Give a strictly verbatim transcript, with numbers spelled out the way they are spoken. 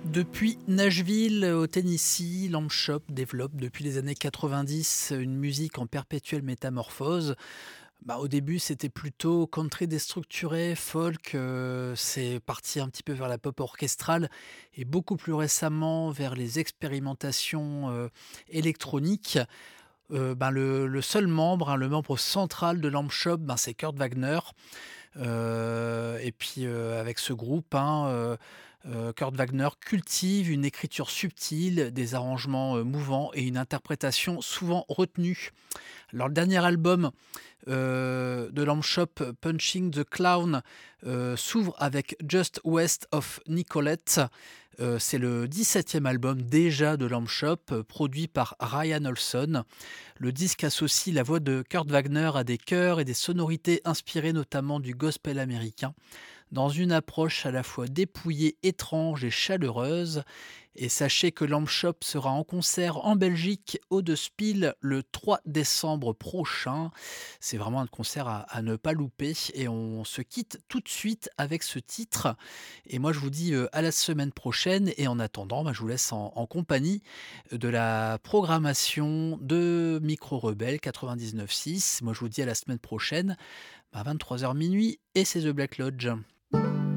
Depuis Nashville, au Tennessee, Lamb Chop développe depuis les années quatre-vingt-dix une musique en perpétuelle métamorphose. Bah, au début, c'était plutôt country déstructuré, folk, heu, c'est parti un petit peu vers la pop orchestrale et beaucoup plus récemment vers les expérimentations, heu, électroniques. Heu, ben, le le seul membre, hein, le membre central de Lamb Chop, ben, c'est Kurt Wagner. Heu et puis, heu, avec ce groupe, hein, heu heu, Kurt Wagner cultive une écriture subtile, des arrangements, heu, mouvants et une interprétation souvent retenue. Alors le dernier album, heu, de Lamb Chop, Punching the Clown, heu, s'ouvre avec Just West of Nicolette. Heu, c'est le dix-septième album déjà de Lamb Chop, heu, produit par Ryan Olson. Le disque associe la voix de Kurt Wagner à des chœurs et des sonorités inspirées notamment du gospel américain, dans une approche à la fois dépouillée, étrange et chaleureuse. Et sachez que Lamb Chop sera en concert en Belgique au De Spil le trois décembre prochain. C'est vraiment un concert à, à ne pas louper et on se quitte tout de suite avec ce titre. Et moi je vous dis euh, à la semaine prochaine et en attendant, bah, je vous laisse en, en compagnie de la programmation de Micro Rebelle quatre-vingt-dix-neuf virgule six. Moi je vous dis à la semaine prochaine à vingt-trois heures minuit et c'est The Black Lodge.